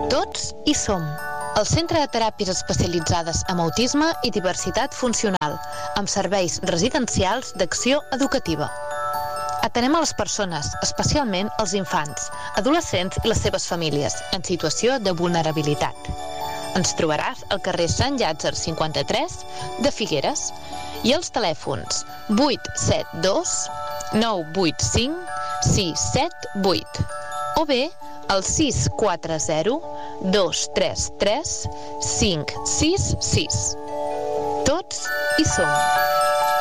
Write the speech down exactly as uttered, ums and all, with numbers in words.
Tots hi som. El Centre de Teràpies Especialitzades en Autisme i Diversitat Funcional, amb serveis residencials d'acció educativa. Atenem a les persones, especialment els infants, adolescents i les seves famílies, en situació de vulnerabilitat. Ens trobaràs al carrer Sant Llàtzer cinquanta-tres de Figueres i els telèfons vuit set dos nou vuit cinc sis set vuit o bé al sis quatre zero dos tres tres cinc sis sis. Tots hi som.